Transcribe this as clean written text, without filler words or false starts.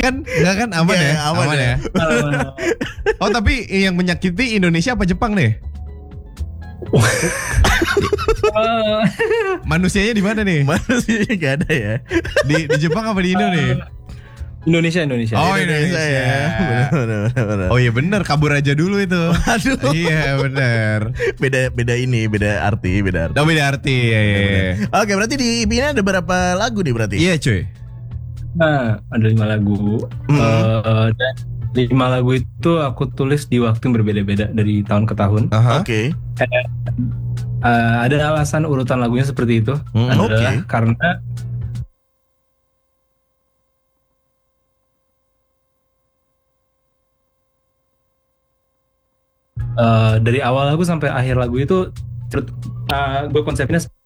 Enggak kan aman Iya, ya? aman ya. Oh tapi yang menyakiti Indonesia apa Jepang nih? Manusianya di mana nih? Manusianya gak ada ya. Di Jepang apa di Indo nih? Indonesia. Oh Indonesia ya. Benar. Oh iya bener, kabur aja dulu itu. Aduh. Iya bener. Beda arti. Oh beda arti ya. Oke, berarti di EP ini ada berapa lagu nih berarti? Iya cuy. Nah, ada 5 lagu. Dan 5 lagu itu aku tulis di waktu yang berbeda-beda dari tahun ke tahun. Oke. Ada alasan urutan lagunya seperti itu. Adalah karena dari awal lagu sampai akhir lagu itu gue konsepnya